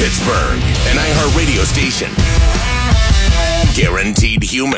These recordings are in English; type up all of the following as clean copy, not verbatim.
Pittsburgh, an iHeartRadio station. Guaranteed human.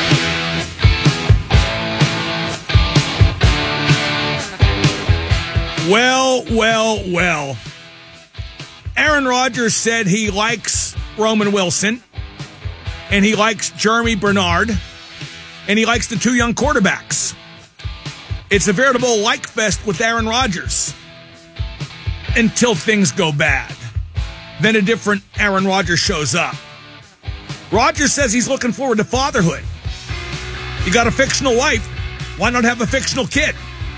Well. Aaron Rodgers said he likes Roman Wilson, and he likes Jeremy Bernard, and he likes the two young quarterbacks. It's a veritable like fest with Aaron Rodgers until things go bad. Then a different Aaron Rodgers shows up. Rodgers says he's looking forward to fatherhood. You got a fictional wife. Why not have a fictional kid?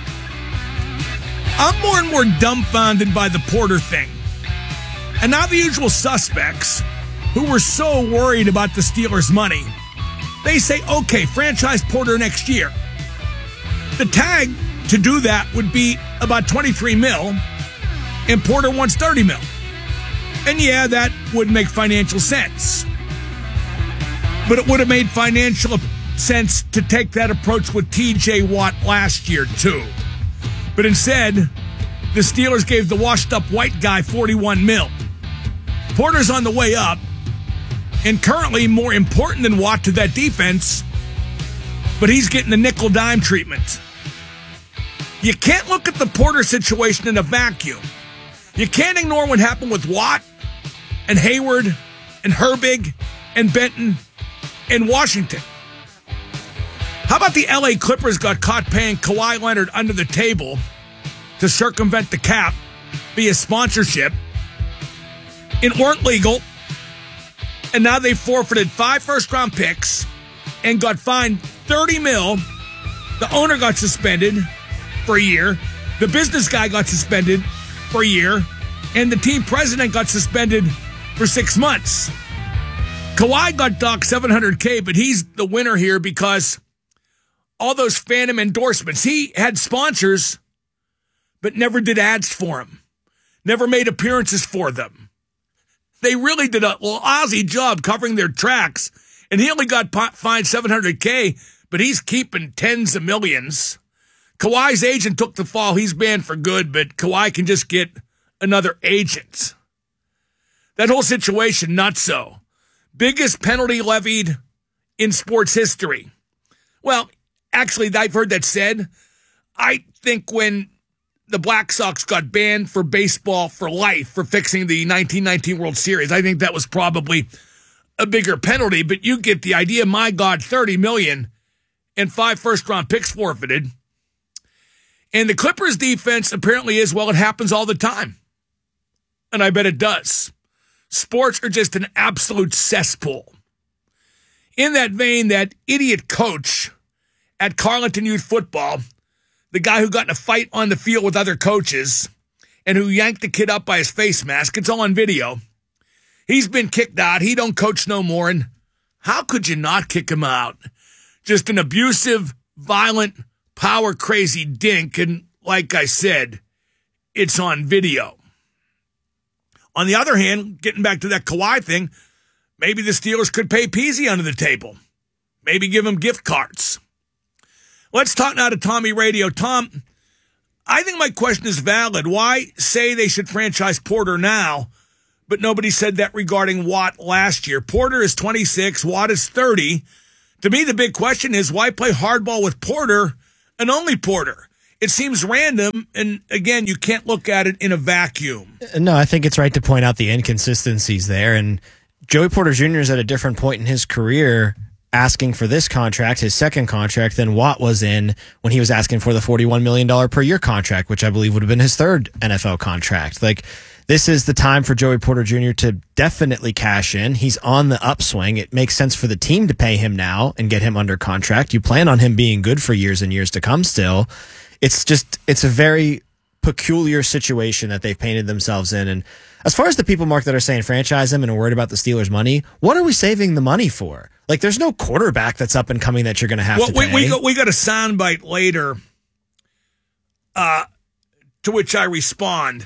I'm more and more dumbfounded by the Porter thing. And not the usual suspects who were so worried about the Steelers' money. They say, okay, franchise Porter next year. The tag to do that would be about $23 million, and Porter wants $30 million. And yeah, that would make financial sense. But it would have made financial sense to take that approach with T.J. Watt last year, too. But instead, the Steelers gave the washed-up white guy $41 million. Porter's on the way up, and currently more important than Watt to that defense, but he's getting the nickel-dime treatment. You can't look at the Porter situation in a vacuum. You can't ignore what happened with Watt and Hayward and Herbig and Benton and Washington. How about the LA Clippers got caught paying Kawhi Leonard under the table to circumvent the cap via sponsorship? It weren't legal, and now they forfeited 5 first-round picks and got fined $30 million. The owner got suspended for a year. The business guy got suspended for a year, and the team president got suspended for 6 months. Kawhi got docked $700K, but he's the winner here because all those phantom endorsements. He had sponsors, but never did ads for him, never made appearances for them. They really did a lousy job covering their tracks, and he only got fined $700K, but he's keeping tens of millions. Kawhi's agent took the fall. He's banned for good, but Kawhi can just get another agent. That whole situation, not so. Biggest penalty levied in sports history. Well, actually, I've heard that said. I think when the Black Sox got banned for baseball for life for fixing the 1919 World Series, I think that was probably a bigger penalty, but you get the idea. My God, $30 million and 5 first-round picks forfeited. And the Clippers defense apparently is, well, it happens all the time. And I bet it does. Sports are just an absolute cesspool. In that vein, that idiot coach at Carleton Youth Football, the guy who got in a fight on the field with other coaches and who yanked the kid up by his face mask, it's all on video. He's been kicked out. He don't coach no more. And how could you not kick him out? Just an abusive, violent, power-crazy dink. And like I said, it's on video. On the other hand, getting back to that Kawhi thing, maybe the Steelers could pay Peasy under the table. Maybe give him gift cards. Let's talk now to Tommy Radio. Tom, I think my question is valid. Why say they should franchise Porter now, but nobody said that regarding Watt last year? Porter is 26, Watt is 30. To me, the big question is, why play hardball with Porter and only Porter? It seems random, and again, you can't look at it in a vacuum. No, I think it's right to point out the inconsistencies there, and Joey Porter Jr. is at a different point in his career asking for this contract, his second contract, than Watt was in when he was asking for the $41 million per year contract, which I believe would have been his third NFL contract. Like, this is the time for Joey Porter Jr. to definitely cash in. He's on the upswing. It makes sense for the team to pay him now and get him under contract. You plan on him being good for years and years to come still. It's a very peculiar situation that they've painted themselves in. And as far as the people, Mark, that are saying franchise him and are worried about the Steelers' money, what are we saving the money for? Like, there's no quarterback that's up and coming that you're going to have to pay. We got a soundbite later to which I respond.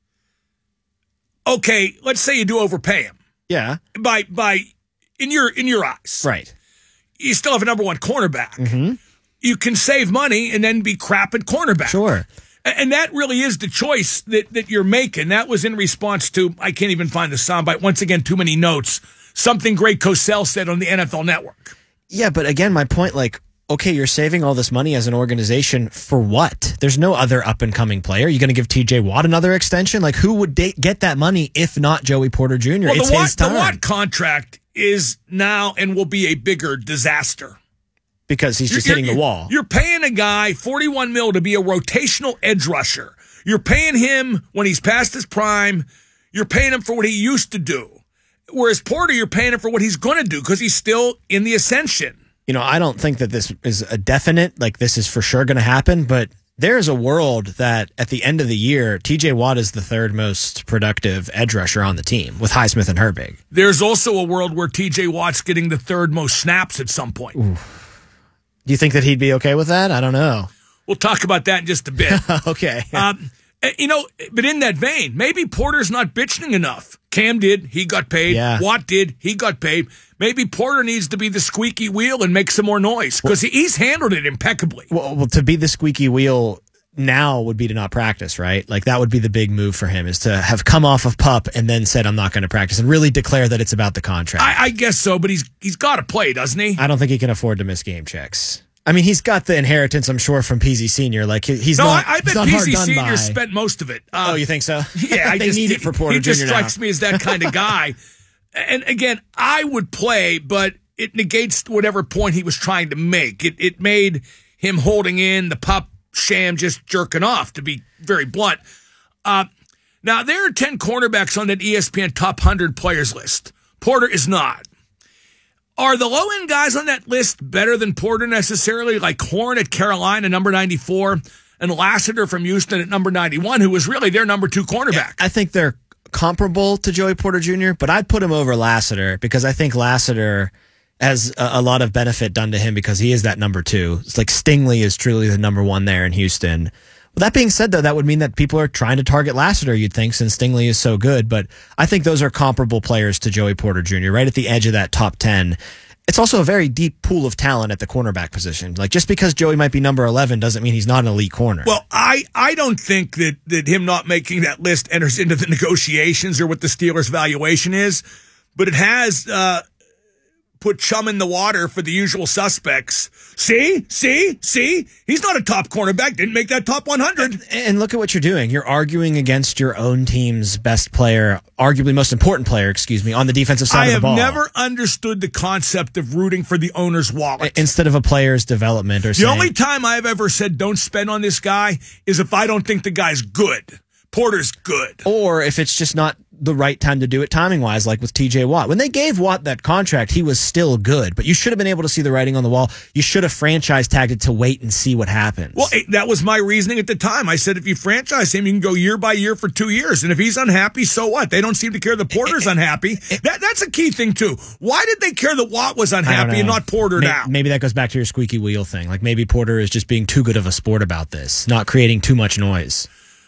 Okay, let's say you do overpay him. Yeah. By in your eyes. Right. You still have a number one cornerback. Mm-hmm. You can save money and then be crap at cornerback. Sure. And that really is the choice that you're making. That was in response to, I can't even find the soundbite. Once again, too many notes. Something Greg Cosell said on the NFL Network. Yeah, but again, my point, like, okay, you're saving all this money as an organization for what? There's no other up-and-coming player. You're going to give T.J. Watt another extension? Like, who would get that money if not Joey Porter Jr.? Well, it's his time. The Watt contract is now and will be a bigger disaster. Because he's just hitting the wall. You're paying a guy $41 million to be a rotational edge rusher. You're paying him when he's past his prime. You're paying him for what he used to do. Whereas Porter, you're paying him for what he's going to do because he's still in the ascension. You know, I don't think that this is a definite, like this is for sure going to happen, but there's a world that at the end of the year, TJ Watt is the third most productive edge rusher on the team with Highsmith and Herbig. There's also a world where TJ Watt's getting the third most snaps at some point. Ooh. Do you think that he'd be okay with that? I don't know. We'll talk about that in just a bit. Okay. But in that vein, maybe Porter's not bitching enough. Cam did. He got paid. Yeah. Watt did. He got paid. Maybe Porter needs to be the squeaky wheel and make some more noise because he's handled it impeccably. Well, to be the squeaky wheel now would be to not practice, right? Like that would be the big move for him is to have come off of PUP and then said, I'm not going to practice and really declare that it's about the contract. I guess so, but he's got to play, doesn't he? I don't think he can afford to miss game checks. I mean, he's got the inheritance, I'm sure, from PZ Senior. Like he's not. I bet PZ Senior spent most of it. Oh, you think so? Yeah, they need it for Porter He just Jr. strikes now. me as that kind of guy. And again, I would play, but it negates whatever point he was trying to make. It made him holding in the PUP sham just jerking off, to be very blunt. Now, there are 10 cornerbacks on that ESPN top 100 players list. Porter is not. Are the low-end guys on that list better than Porter necessarily, like Horn at Carolina, number 94, and Lassiter from Houston at number 91, who was really their number 2 cornerback? Yeah, I think they're comparable to Joey Porter Jr., but I'd put him over Lassiter because I think Lassiter has a lot of benefit done to him because he is that number 2. It's like Stingley is truly the number 1 there in Houston. Well, that being said, though, that would mean that people are trying to target Lassiter, you'd think, since Stingley is so good. But I think those are comparable players to Joey Porter Jr., right at the edge of that top 10. It's also a very deep pool of talent at the cornerback position. Like, just because Joey might be number 11 doesn't mean he's not an elite corner. Well, I don't think that him not making that list enters into the negotiations or what the Steelers' valuation is, but it has put chum in the water for the usual suspects. See? He's not a top cornerback. Didn't make that top 100. And look at what you're doing. You're arguing against your own team's best player, arguably most important player, on the defensive side of the ball. I have never understood the concept of rooting for the owner's wallet. Instead of a player's development or something. The only time I've ever said don't spend on this guy is if I don't think the guy's good. Porter's good. Or if it's just not the right time to do it timing-wise, like with TJ Watt. When they gave Watt that contract, he was still good, but you should have been able to see the writing on the wall. You should have franchise tagged it to wait and see what happens. Well, that was my reasoning at the time. I said if you franchise him, you can go year by year for 2 years, and if he's unhappy, so what? They don't seem to care that Porter's unhappy. That's a key thing, too. Why did they care that Watt was unhappy and not Porter now? Maybe that goes back to your squeaky wheel thing. Like maybe Porter is just being too good of a sport about this, not creating too much noise.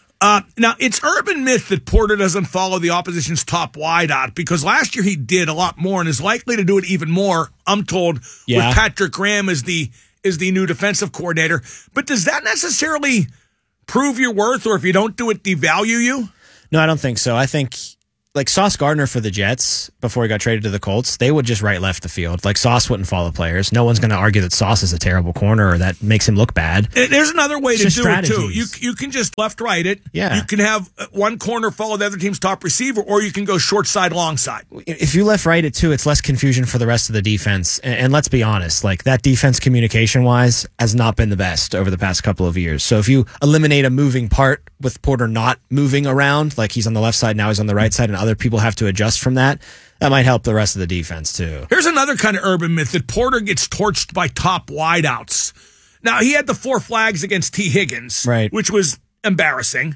Now, it's urban myth that Porter doesn't follow the opposition's top wideout because last year he did a lot more and is likely to do it even more, I'm told, with Patrick Graham as the new defensive coordinator. But does that necessarily prove your worth, or if you don't do it, devalue you? No, I don't think so. I think like Sauce Gardner for the Jets before he got traded to the Colts, they would just right left the field. Like Sauce wouldn't follow players. No one's going to argue that Sauce is a terrible corner or that makes him look bad. There's another way to do strategies. it too. You can just left right it. Yeah. You can have one corner follow the other team's top receiver, or you can go short side, long side. If you left right it too, it's less confusion for the rest of the defense. And let's be honest, like that defense communication wise has not been the best over the past couple of years. So if you eliminate a moving part with Porter not moving around, like he's on the left side, now he's on the right side, and other people have to adjust from that might help the rest of the defense too. Here's another kind of urban myth that Porter gets torched by top wideouts. Now, he had the 4 flags against T. Higgins, right, which was embarrassing,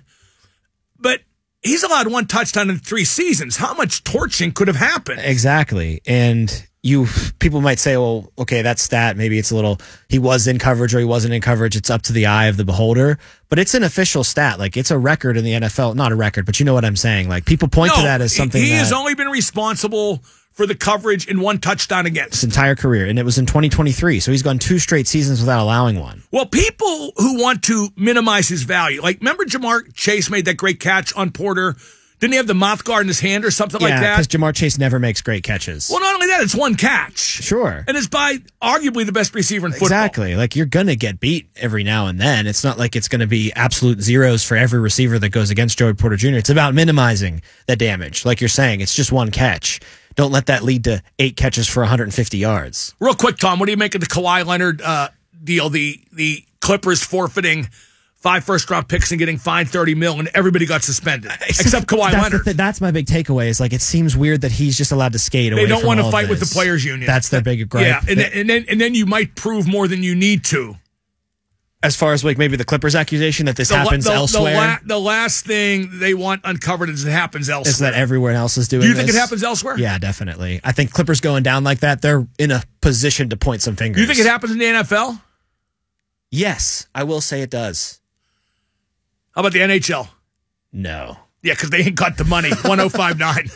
but he's allowed 1 touchdown in 3 seasons. How much torching could have happened? Exactly. And people might say, well, okay, that stat, maybe it's a little, he was in coverage or he wasn't in coverage. It's up to the eye of the beholder, but it's an official stat. Like it's a record in the NFL, not a record, but you know what I'm saying. Like people point to that as something he has only been responsible for the coverage and 1 touchdown His against. entire career, and it was in 2023, so he's gone 2 straight seasons without allowing one. Well, people who want to minimize his value, like remember Jamar Chase made that great catch on Porter? Didn't he have the mouth guard in his hand or something like Yeah, that? because Jamar Chase never makes great catches. Well, not only that, it's 1 catch. Sure. And it's by arguably the best receiver in football. Exactly. Like, you're going to get beat every now and then. It's not like it's going to be absolute zeros for every receiver that goes against Joey Porter Jr. It's about minimizing the damage. Like you're saying, it's just 1 catch. Don't let that lead to 8 catches for 150 yards. Real quick, Tom, what do you make of the Kawhi Leonard deal? The Clippers forfeiting 5 first-round picks and getting fined $30 million, and everybody got suspended, except Kawhi Leonard. That's my big takeaway. Is like it seems weird that he's just allowed to skate away. They don't want to all fight of with the this. players' union. That's their big gripe. Yeah, and then you might prove more than you need to. As far as like maybe the Clippers accusation that this happens elsewhere, The last thing they want uncovered is it happens elsewhere. is that everyone else is doing. Do you think this. it happens elsewhere? Yeah, definitely. I think Clippers going down like that, they're in a position to point some fingers. Do you think it happens in the NFL? Yes, I will say it does. How about the NHL? No. Yeah, because they ain't got the money. 1059.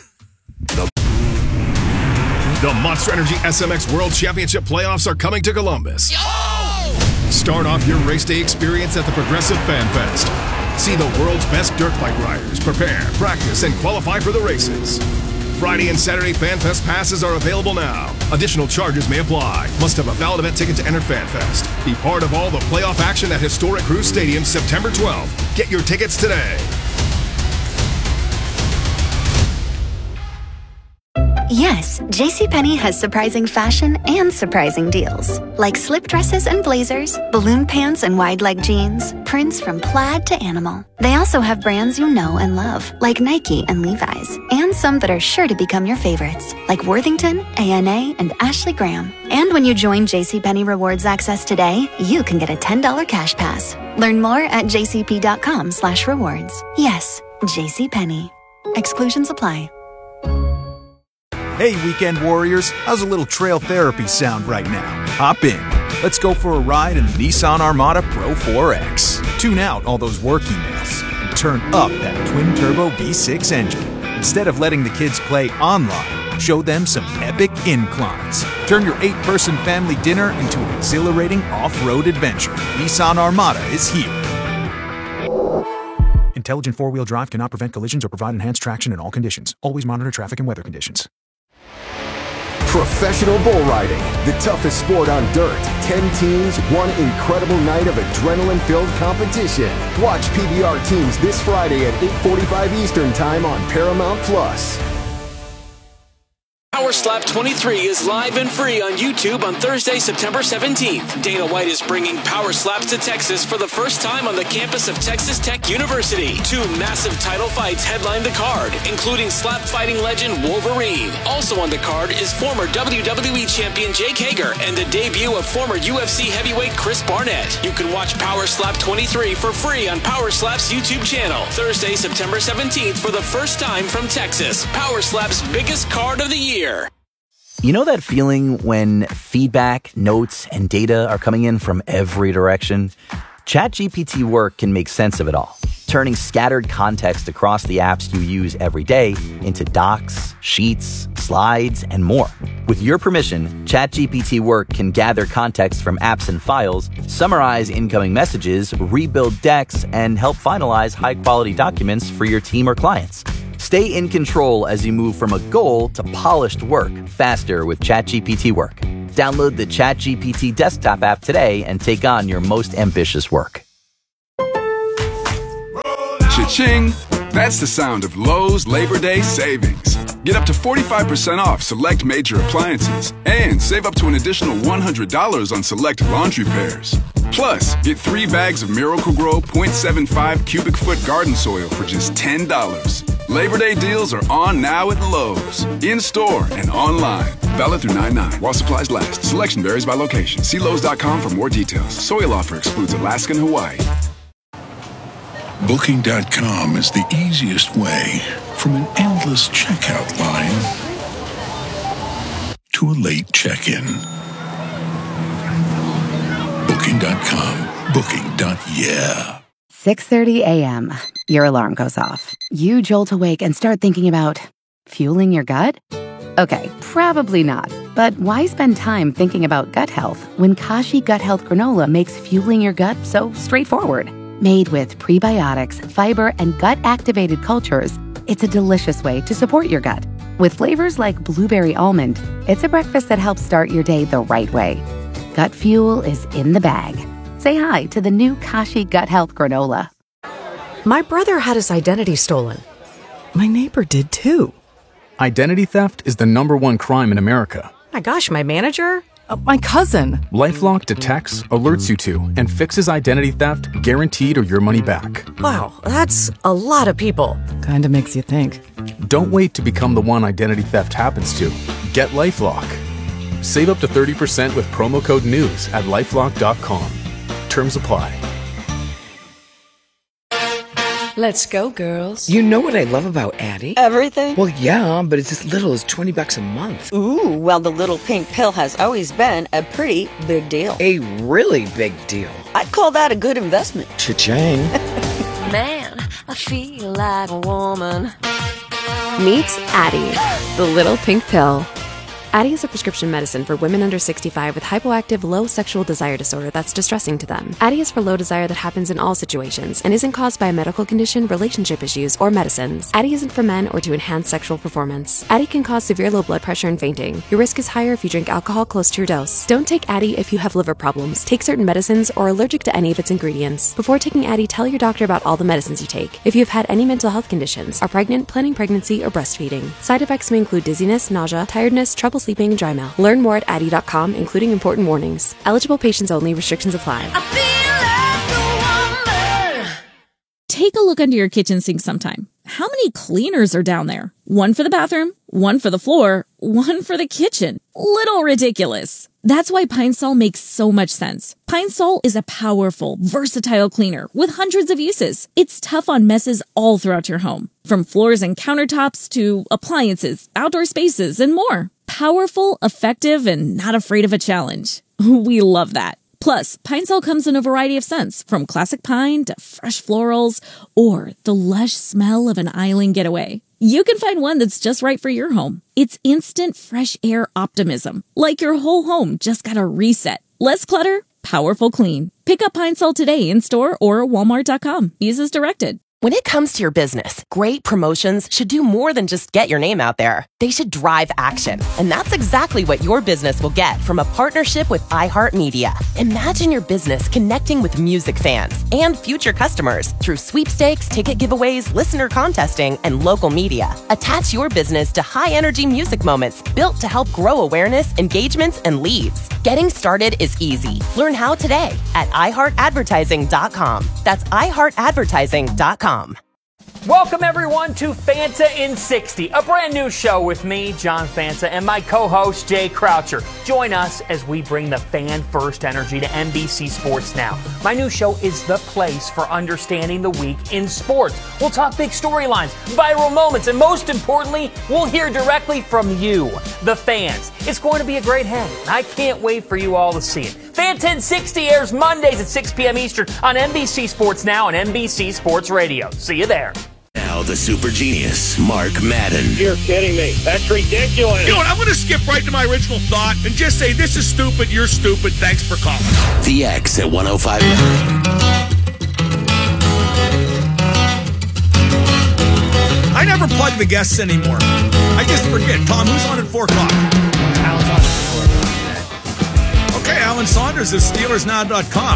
The Monster Energy SMX World Championship playoffs are coming to Columbus. Start off your race day experience at the Progressive Fan Fest. See the world's best dirt bike riders prepare, practice, and qualify for the races. Friday and Saturday Fan Fest passes are available now. Additional charges may apply. Must have a valid event ticket to enter Fan Fest. Be part of all the playoff action at historic Cruise Stadium September 12th. Get your tickets today. Yes, JCPenney has surprising fashion and surprising deals. Like slip dresses and blazers, balloon pants and wide leg jeans, prints from plaid to animal. They also have brands you know and love, like Nike and Levi's, and some that are sure to become your favorites, like Worthington, A&A, and Ashley Graham. And when you join JCPenney Rewards Access today, you can get a $10 cash pass. Learn more at jcp.com/rewards. Yes, JCPenney. Exclusions apply. Hey, weekend warriors, how's a little trail therapy sound right now? Hop in. Let's go for a ride in the Nissan Armada Pro 4X. Tune out all those work emails and turn up that twin-turbo V6 engine. Instead of letting the kids play online, show them some epic inclines. Turn your 8-person family dinner into an exhilarating off-road adventure. Nissan Armada is here. Intelligent four-wheel drive cannot prevent collisions or provide enhanced traction in all conditions. Always monitor traffic and weather conditions. Professional bull riding, the toughest sport on dirt. 10 teams, one incredible night of adrenaline-filled competition. Watch PBR teams this Friday at 8:45 Eastern Time on Paramount Plus. Power Slap 23 is live and free on YouTube on Thursday, September 17th. Dana White is bringing Power Slaps to Texas for the first time on the campus of Texas Tech University. 2 massive title fights headline the card, including slap fighting legend Wolverine. Also on the card is former WWE champion Jake Hager and the debut of former UFC heavyweight Chris Barnett. You can watch Power Slap 23 for free on Power Slap's YouTube channel. Thursday, September 17th for the first time from Texas. Power Slap's biggest card of the year. You know that feeling when feedback, notes, and data are coming in from every direction? ChatGPT Work can make sense of it all, turning scattered context across the apps you use every day into docs, sheets, slides, and more. With your permission, ChatGPT Work can gather context from apps and files, summarize incoming messages, rebuild decks, and help finalize high-quality documents for your team or clients. Stay in control as you move from a goal to polished work faster with ChatGPT Work. Download the ChatGPT desktop app today and take on your most ambitious work. Cha-ching! That's the sound of Lowe's Labor Day savings. Get up to 45% off select major appliances and save up to an additional $100 on select laundry pairs. Plus, get 3 bags of Miracle-Gro 0.75 cubic foot garden soil for just $10. Labor Day deals are on now at Lowe's. In-store and online. Valid through 9/9 while supplies last. Selection varies by location. See Lowe's.com for more details. Soil offer excludes Alaska and Hawaii. Booking.com is the easiest way from an endless checkout line to a late check-in. Booking.com. Booking.yeah. 6:30 a.m. Your alarm goes off. You jolt awake and start thinking about fueling your gut? Okay, probably not. But why spend time thinking about gut health when Kashi Gut Health Granola makes fueling your gut so straightforward? Made with prebiotics, fiber, and gut-activated cultures, it's a delicious way to support your gut. With flavors like blueberry almond, it's a breakfast that helps start your day the right way. Gut fuel is in the bag. Say hi to the new Kashi Gut Health Granola. My brother had his identity stolen. My neighbor did too. Identity theft is the #1 crime in America. My gosh, my manager? My cousin. LifeLock detects, alerts you to, and fixes identity theft guaranteed or your money back. Wow, that's a lot of people. Kinda makes you think. Don't wait to become the one identity theft happens to. Get LifeLock. Save up to 30% with promo code NEWS at LifeLock.com. Terms apply. Let's go, girls. You know what I love about Addie? Everything? Well, yeah, but it's as little as $20 a month. Ooh, well, the little pink pill has always been a pretty big deal. A really big deal. I'd call that a good investment. Cha-ching. Man, I feel like a woman. Meet Addie, the little pink pill. Addie is a prescription medicine for women under 65 with hypoactive low sexual desire disorder that's distressing to them. Addie is for low desire that happens in all situations and isn't caused by a medical condition, relationship issues, or medicines. Addie isn't for men or to enhance sexual performance. Addie can cause severe low blood pressure and fainting. Your risk is higher if you drink alcohol close to your dose. Don't take Addie if you have liver problems, take certain medicines, or are allergic to any of its ingredients. Before taking Addie, tell your doctor about all the medicines you take. If you have had any mental health conditions, are pregnant, planning pregnancy, or breastfeeding. Side effects may include dizziness, nausea, tiredness, trouble sleeping, and dry mouth. Learn more at Addie.com, including important warnings. Eligible patients only. Restrictions apply. Take a look under your kitchen sink sometime. How many cleaners are down there? One for the bathroom, one for the floor, one for the kitchen. Little ridiculous. That's why Pine Sol makes so much sense. Pine Sol is a powerful, versatile cleaner with hundreds of uses. It's tough on messes all throughout your home, from floors and countertops to appliances, outdoor spaces, and more. Powerful, effective, and not afraid of a challenge. We love that. Plus, Pine Sol comes in a variety of scents, from classic pine to fresh florals, or the lush smell of an island getaway. You can find one that's just right for your home. It's instant fresh air optimism, like your whole home just got a reset. Less clutter, powerful clean. Pick up Pine Sol today in store or Walmart.com. Use as directed. When it comes to your business, great promotions should do more than just get your name out there. They should drive action. And that's exactly what your business will get from a partnership with iHeartMedia. Imagine your business connecting with music fans and future customers through sweepstakes, ticket giveaways, listener contesting, and local media. Attach your business to high-energy music moments built to help grow awareness, engagements, and leads. Getting started is easy. Learn how today at iHeartAdvertising.com. That's iHeartAdvertising.com. Welcome, everyone, to Fanta in 60, a brand new show with me, John Fanta, and my co-host, Jay Croucher. Join us as we bring the fan-first energy to NBC Sports Now. My new show is the place for understanding the week in sports. We'll talk big storylines, viral moments, and most importantly, we'll hear directly from you, the fans. It's going to be a great hang, and I can't wait for you all to see it. Fanta in 60 airs Mondays at 6 p.m. Eastern on NBC Sports Now and NBC Sports Radio. See you there. Now the super genius, Mark Madden. You're kidding me. That's ridiculous. You know what? I'm going to skip right to my original thought and just say this is stupid, you're stupid, thanks for calling. The X at 105.9. I never plug the guests anymore. I just forget. Tom, who's on at 4 o'clock? Alan Saunders. Okay, Alan Saunders is SteelersNow.com.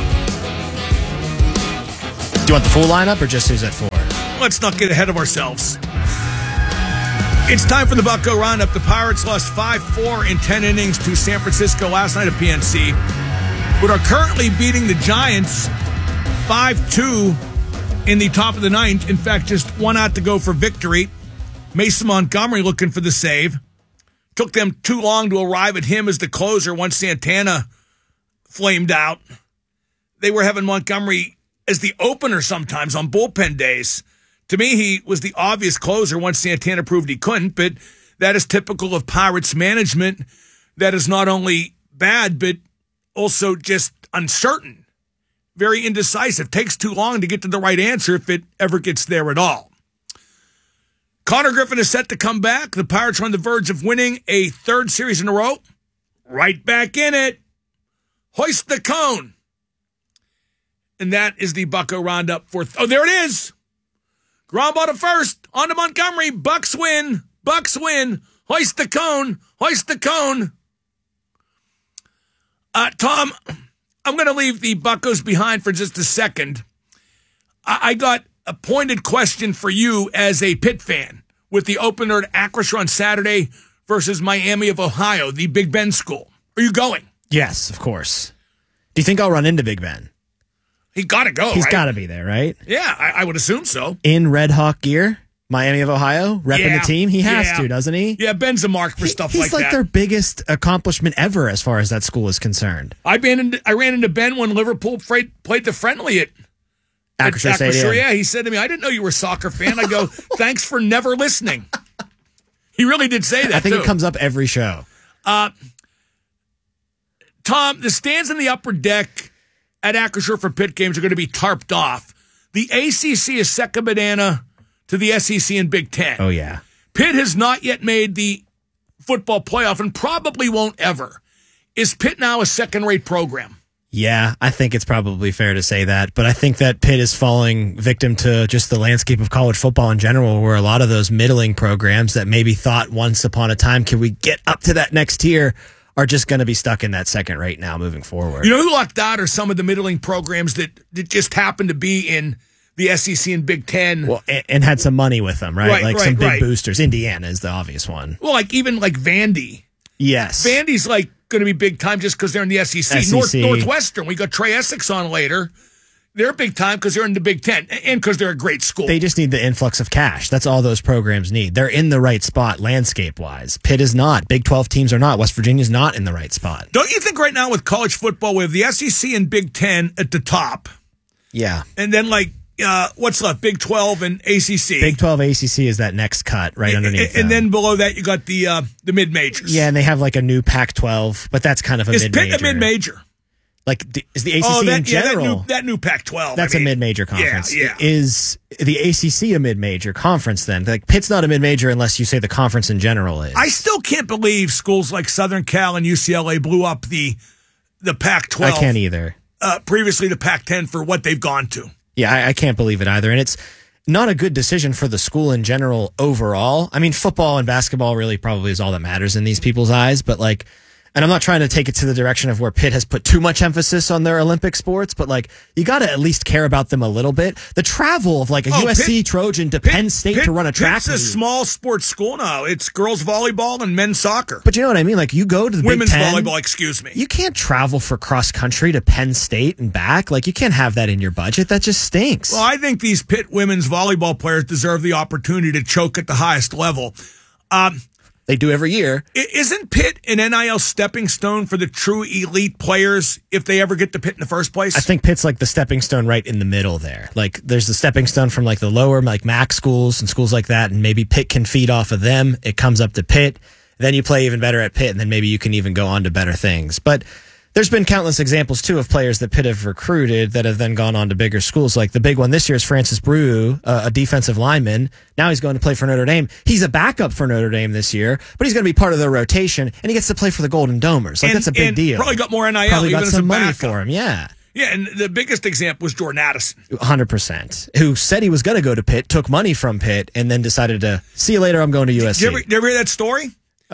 Do you want the full lineup or just who's at 4? Let's not get ahead of ourselves. It's time for the Bucko Roundup. The Pirates lost 5-4 in 10 innings to San Francisco last night at PNC, but are currently beating the Giants 5-2 in the top of the ninth. In fact, just one out to go for victory. Mason Montgomery looking for the save. Took them too long to arrive at him as the closer once Santana flamed out. They were having Montgomery as the opener sometimes on bullpen days. To me, he was the obvious closer once Santana proved he couldn't, but that is typical of Pirates management. That is not only bad, but also just uncertain. Very indecisive. Takes too long to get to the right answer if it ever gets there at all. Connor Griffin is set to come back. The Pirates are on the verge of winning a third series in a row. Right back in it. Hoist the cone. And that is the Bucko roundup for... there it is. Ground ball to first. On to Montgomery. Bucks win. Bucks win. Hoist the cone. Hoist the cone. Tom, I'm going to leave the Buccos behind for just a second. I got a pointed question for you as a Pitt fan with the opener at Acrisure on Saturday versus Miami of Ohio, the Big Ben school. Are you going? Yes, of course. Do you think I'll run into Big Ben? He got to go, He's right? got to be there, right? Yeah, I would assume so. In Red Hawk gear, Miami of Ohio, repping the team. He has to, doesn't he? Yeah, Ben's a mark for stuff like that. He's like their biggest accomplishment ever as far as that school is concerned. I ran into Ben when Liverpool played the friendly at Acrisure Stadium. Yeah, he said to me, I didn't know you were a soccer fan. I go, thanks for never listening. He really did say that, I think too. it comes up every show. Tom, the stands in the upper deck at Acrisure for Pitt games are going to be tarped off. The ACC is second banana to the SEC and Big Ten. Oh, yeah. Pitt has not yet made the football playoff and probably won't ever. Is Pitt now a second-rate program? Yeah, I think it's probably fair to say that, but I think that Pitt is falling victim to just the landscape of college football in general, where a lot of those middling programs that maybe thought once upon a time, can we get up to that next tier, are just going to be stuck in that second rate now moving forward. You know who lucked out are some of the middling programs that just happen to be in the SEC and Big Ten. Well, and had some money with them, right? Like some big right. boosters. Indiana is the obvious one. Well, even Vandy. Yes. Vandy's going to be big time just because they're in the SEC. Northwestern, we got Trey Essex on later. They're big time because they're in the Big Ten and because they're a great school. They just need the influx of cash. That's all those programs need. They're in the right spot landscape-wise. Pitt is not. Big 12 teams are not. West Virginia's not in the right spot. Don't you think right now with college football, we have the SEC and Big Ten at the top? Yeah. And then what's left? Big 12 and ACC. Big 12 ACC is that next cut right underneath And then below that, you got the mid-majors. Yeah, and they have a new Pac-12, but that's kind of a mid-major. Is Pitt a mid-major? Is the ACC in general? That new Pac-12. That's a mid-major conference. Yeah. Is the ACC a mid-major conference then? Pitt's not a mid-major unless you say the conference in general is. I still can't believe schools like Southern Cal and UCLA blew up the Pac-12. I can't either. Previously the Pac-10 for what they've gone to. Yeah, I can't believe it either. And it's not a good decision for the school in general overall. I mean, football and basketball really probably is all that matters in these people's eyes, but and I'm not trying to take it to the direction of where Pitt has put too much emphasis on their Olympic sports, but you got to at least care about them a little bit. The travel of a USC Trojan to Penn State to run a track. Pitt's a small sports school now. It's girls volleyball and men's soccer. But you know what I mean? You go to the women's Big Ten, volleyball, excuse me. You can't travel for cross country to Penn State and back. You can't have that in your budget. That just stinks. Well, I think these Pitt women's volleyball players deserve the opportunity to choke at the highest level. They do every year. Isn't Pitt an NIL stepping stone for the true elite players if they ever get to Pitt in the first place? I think Pitt's the stepping stone right in the middle there. There's the stepping stone from the lower MAC schools and schools like that, and maybe Pitt can feed off of them. It comes up to Pitt. Then you play even better at Pitt, and then maybe you can even go on to better things. But there's been countless examples, too, of players that Pitt have recruited that have then gone on to bigger schools. The big one this year is Francis Brew, a defensive lineman. Now he's going to play for Notre Dame. He's a backup for Notre Dame this year, but he's going to be part of their rotation, and he gets to play for the Golden Domers. That's a big deal. Probably got more NIL, probably even got as some a money backup. for him, yeah. Yeah, and the biggest example was Jordan Addison. 100%. Who said he was going to go to Pitt, took money from Pitt, and then decided to, see you later, I'm going to USC. Did you ever hear that story?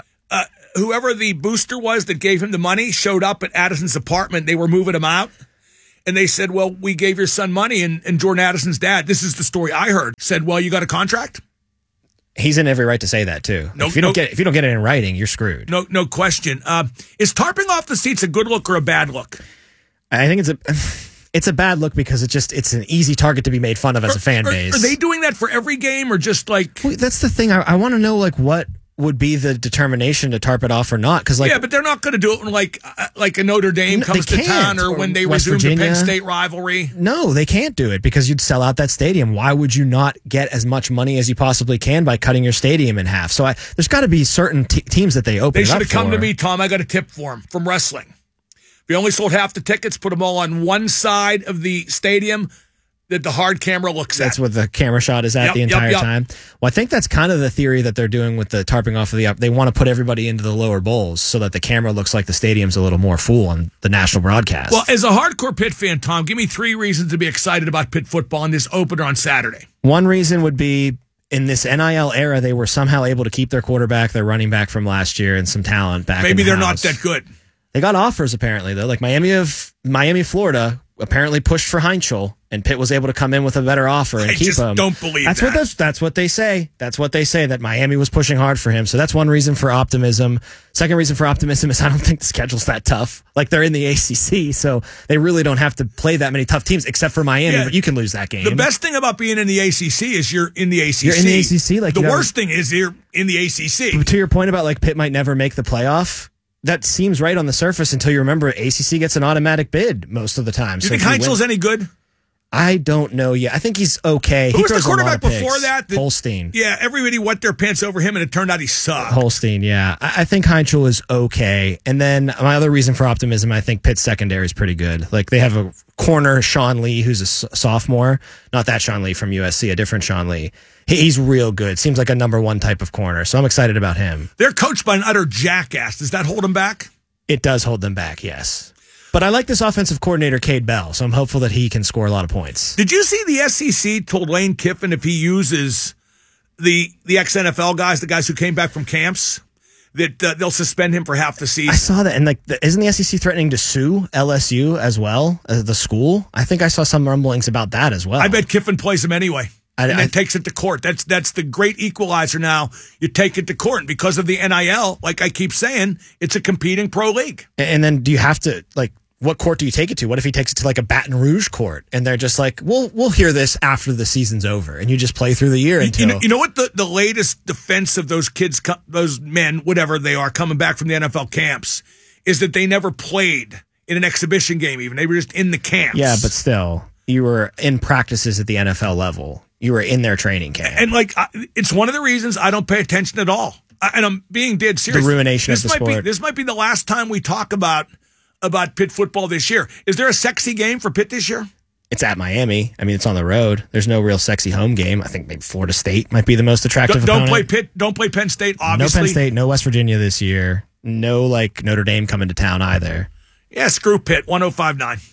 Whoever the booster was that gave him the money showed up at Addison's apartment. They were moving him out. And they said, well, we gave your son money. And Jordan Addison's dad, this is the story I heard, said, well, you got a contract? He's in every right to say that, too. If you don't get it in writing, you're screwed. No question. Is tarping off the seats a good look or a bad look? I think it's a bad look because it's an easy target to be made fun of as a fan base. Are they doing that for every game or just Well, that's the thing. I want to know what would be the determination to tarp it off or not? Because yeah, but they're not going to do it when like a Notre Dame comes to town or when they West resume Virginia. the Penn State rivalry. No, they can't do it because you'd sell out that stadium. Why would you not get as much money as you possibly can by cutting your stadium in half? So there's got to be certain teams that they open. They it up should have come for. to me, Tom. I got a tip for them from wrestling. If you only sold half the tickets, put them all on one side of the stadium. that the hard camera looks at. That's what the camera shot is at the entire time. Well, I think that's kind of the theory that they're doing with the tarping off of the up. They want to put everybody into the lower bowls so that the camera looks like the stadium's a little more full on the national broadcast. Well, as a hardcore Pitt fan, Tom, give me 3 reasons to be excited about Pitt football in this opener on Saturday. One reason would be in this NIL era, they were somehow able to keep their quarterback, their running back from last year, and some talent back. Maybe they're house. not that good. They got offers apparently though. Like Miami, Florida apparently pushed for Heinzel, and Pitt was able to come in with a better offer and keep him. Don't believe that's that. That's what they say. That's what they say, that Miami was pushing hard for him. So that's one reason for optimism. Second reason for optimism is I don't think the schedule's that tough. Like, they're in the ACC, so they really don't have to play that many tough teams except for Miami, but you can lose that game. The best thing about being in the ACC is you're in the ACC. You're in the ACC. Like, the worst thing is you're in the ACC. To your point about like Pitt might never make the playoff, that seems right on the surface until you remember ACC gets an automatic bid most of the time. Do you think Heinzel's any good? I don't know yet. I think he's okay. Who was the quarterback before that? Holstein. Yeah, everybody wet their pants over him, and it turned out he sucked. Holstein, yeah. I think Heinzel is okay. And then my other reason for optimism, I think Pitt's secondary is pretty good. Like, they have a corner, Sean Lee, who's a sophomore. Not that Sean Lee from USC, a different Sean Lee. He's real good. Seems like a number 1 type of corner. So I'm excited about him. They're coached by an utter jackass. Does that hold them back? It does hold them back, yes. But I like this offensive coordinator, Cade Bell, so I'm hopeful that he can score a lot of points. Did you see the SEC told Lane Kiffin if he uses the ex-NFL guys, the guys who came back from camps, that they'll suspend him for half the season? I saw that, and like, isn't the SEC threatening to sue LSU as well, the school? I think I saw some rumblings about that as well. I bet Kiffin plays him anyway. And then takes it to court. That's the great equalizer now. You take it to court. And because of the NIL, like I keep saying, it's a competing pro league. And then do you have to, like, what court do you take it to? What if he takes it to like a Baton Rouge court and they're just like, we'll hear this after the season's over, and you just play through the year until... You know what the latest defense of those kids, those men, whatever they are, coming back from the NFL camps, is that they never played in an exhibition game even. They were just in the camps. Yeah, but still, you were in practices at the NFL level. You were in their training camp. And like, it's one of the reasons I don't pay attention at all. And I'm being dead serious. The ruination of the sport. This might be the last time we talk about Pitt football this year. Is there a sexy game for Pitt this year? It's at Miami. I mean, it's on the road. There's no real sexy home game. I think maybe Florida State might be the most attractive opponent. Don't play Penn State, obviously. No Penn State, no West Virginia this year. No, like, Notre Dame coming to town either. Yeah, screw Pitt, 105.9.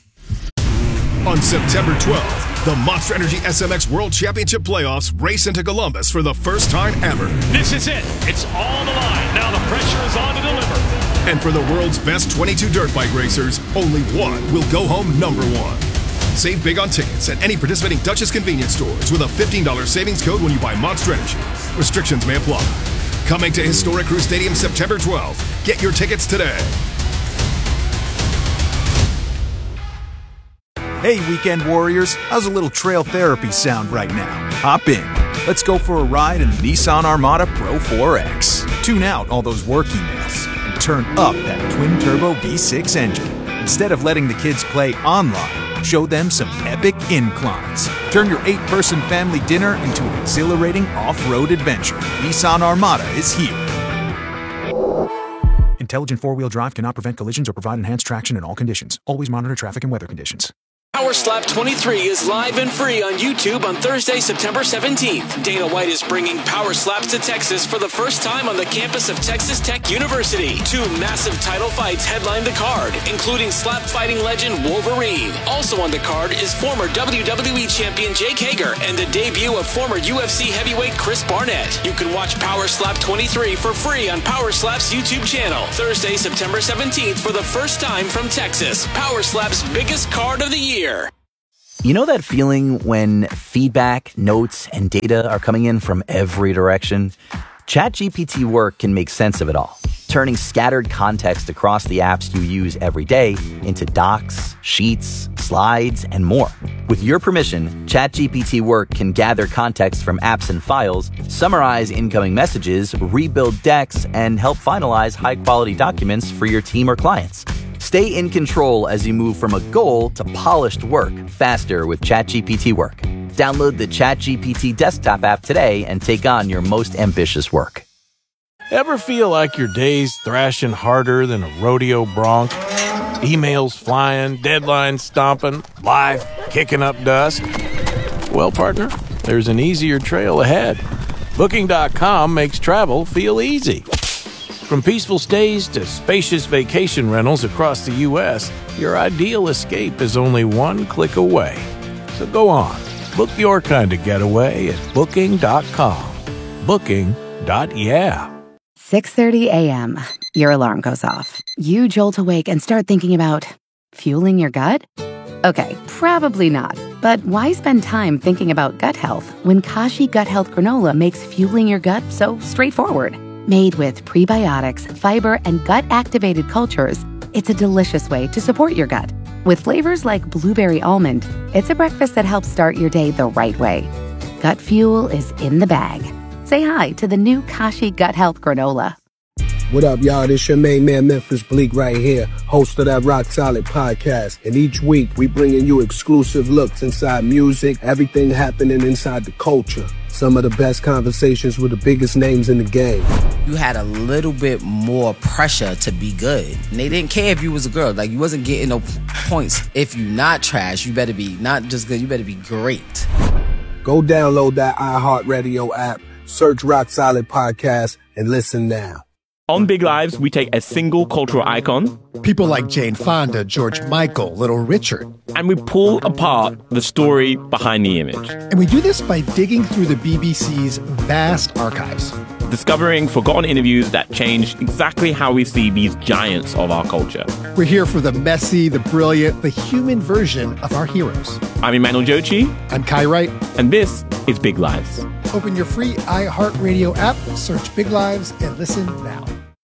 On September 12th, the Monster Energy SMX World Championship Playoffs race into Columbus for the first time ever. This is it. It's all on the line. Now the pressure is on to deliver. And for the world's best 22 dirt bike racers, only one will go home number 1. Save big on tickets at any participating Dutchess convenience stores with a $15 savings code when you buy Monster Energy. Restrictions may apply. Coming to Historic Crew Stadium September 12th. Get your tickets today. Hey, weekend warriors, how's a little trail therapy sound right now? Hop in. Let's go for a ride in the Nissan Armada Pro 4X. Tune out all those work emails and turn up that twin-turbo V6 engine. Instead of letting the kids play online, show them some epic inclines. Turn your 8-person family dinner into an exhilarating off-road adventure. Nissan Armada is here. Intelligent four-wheel drive cannot prevent collisions or provide enhanced traction in all conditions. Always monitor traffic and weather conditions. Power Slap 23 is live and free on YouTube on Thursday, September 17th. Dana White is bringing Power Slaps to Texas for the first time on the campus of Texas Tech University. 2 massive title fights headline the card, including slap fighting legend Wolverine. Also on the card is former WWE champion Jake Hager and the debut of former UFC heavyweight Chris Barnett. You can watch Power Slap 23 for free on Power Slap's YouTube channel. Thursday, September 17th for the first time from Texas. Power Slap's biggest card of the year. You know that feeling when feedback, notes, and data are coming in from every direction? ChatGPT Work can make sense of it all, turning scattered context across the apps you use every day into docs, sheets, slides, and more. With your permission, ChatGPT Work can gather context from apps and files, summarize incoming messages, rebuild decks, and help finalize high-quality documents for your team or clients. Stay in control as you move from a goal to polished work faster with ChatGPT Work. Download the ChatGPT desktop app today and take on your most ambitious work. Ever feel like your day's thrashing harder than a rodeo bronc? Emails flying, deadlines stomping, life kicking up dust? Well, partner, there's an easier trail ahead. Booking.com makes travel feel easy. From peaceful stays to spacious vacation rentals across the U.S., your ideal escape is only one click away. So go on, book your kind of getaway at Booking.com. Booking.yeah. 6:30 a.m. Your alarm goes off. You jolt awake and start thinking about fueling your gut? Okay, probably not. But why spend time thinking about gut health when Kashi Gut Health Granola makes fueling your gut so straightforward? Made with prebiotics, fiber, and gut-activated cultures, it's a delicious way to support your gut. With flavors like blueberry almond, it's a breakfast that helps start your day the right way. Gut fuel is in the bag. Say hi to the new Kashi Gut Health Granola. What up, y'all? This your main man, Memphis Bleak, right here, host of that Rock Solid podcast. And each week, we bringing you exclusive looks inside music, everything happening inside the culture. Some of the best conversations with the biggest names in the game. You had a little bit more pressure to be good. And they didn't care if you was a girl. Like, you wasn't getting no points. If you not trash, you better be not just good, you better be great. Go download that iHeartRadio app, search Rock Solid Podcast, and listen now. On Big Lives, we take a single cultural icon, people like Jane Fonda, George Michael, Little Richard, and we pull apart the story behind the image. And we do this by digging through the BBC's vast archives, discovering forgotten interviews that changed exactly how we see these giants of our culture. We're here for the messy, the brilliant, the human version of our heroes. I'm Emmanuel Jochi. I'm Kai Wright. And this is Big Lives. Open your free iHeartRadio app, search Big Lives, and listen now.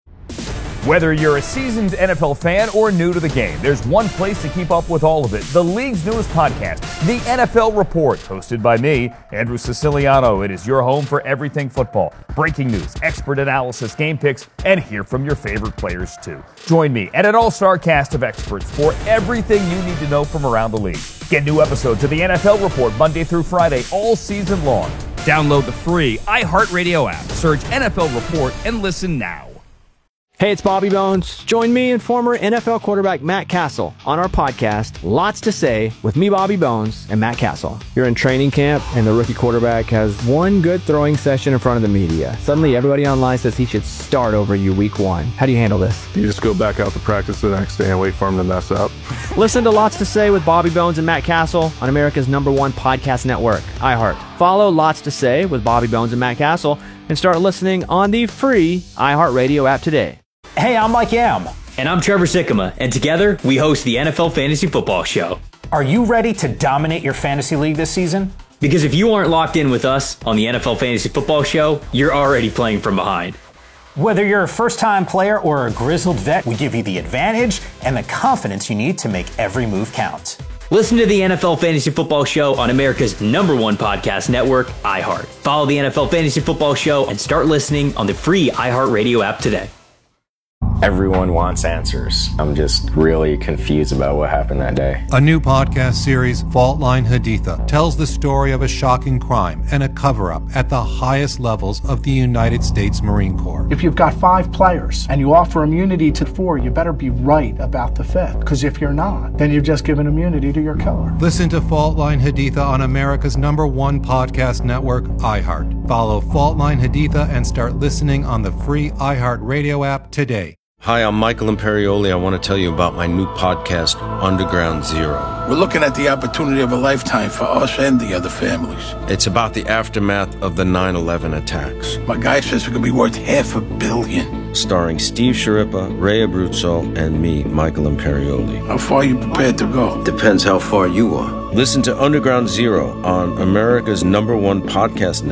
Whether you're a seasoned NFL fan or new to the game, there's one place to keep up with all of it. The league's newest podcast, The NFL Report, hosted by me, Andrew Siciliano. It is your home for everything football. Breaking news, expert analysis, game picks, and hear from your favorite players too. Join me and an all-star cast of experts for everything you need to know from around the league. Get new episodes of The NFL Report Monday through Friday all season long. Download the free iHeartRadio app, search NFL Report, and listen now. Hey, it's Bobby Bones. Join me and former NFL quarterback Matt Castle on our podcast, Lots to Say, with me, Bobby Bones, and Matt Castle. You're in training camp, and the rookie quarterback has one good throwing session in front of the media. Suddenly, everybody online says he should start over you week one. How do you handle this? You just go back out to practice the next day and wait for him to mess up. Listen to Lots to Say with Bobby Bones and Matt Castle on America's #1 podcast network, iHeart. Follow Lots to Say with Bobby Bones and Matt Castle and start listening on the free iHeartRadio app today. Hey, I'm Mike Yam. And I'm Trevor Sikkema, and together we host the NFL Fantasy Football Show. Are you ready to dominate your fantasy league this season? Because if you aren't locked in with us on the NFL Fantasy Football Show, you're already playing from behind. Whether you're a first-time player or a grizzled vet, we give you the advantage and the confidence you need to make every move count. Listen to the NFL Fantasy Football Show on America's #1 podcast network, iHeart. Follow the NFL Fantasy Football Show and start listening on the free iHeartRadio app today. Everyone wants answers. I'm just really confused about what happened that day. A new podcast series, Fault Line Haditha, tells the story of a shocking crime and a cover-up at the highest levels of the United States Marine Corps. If you've got 5 players and you offer immunity to 4, you better be right about the 5th. Because if you're not, then you've just given immunity to your killer. Listen to Fault Line Haditha on America's #1 podcast network, iHeart. Follow Fault Line Haditha and start listening on the free iHeartRadio app today. Hi, I'm Michael Imperioli. I want to tell you about my new podcast, Underground Zero. We're looking at the opportunity of a lifetime for us and the other families. It's about the aftermath of the 9/11 attacks. My guy says it could be worth $500 million. Starring Steve Sciarippa, Ray Abruzzo, and me, Michael Imperioli. How far are you prepared to go? Depends how far you are. Listen to Underground Zero on America's #1 podcast network.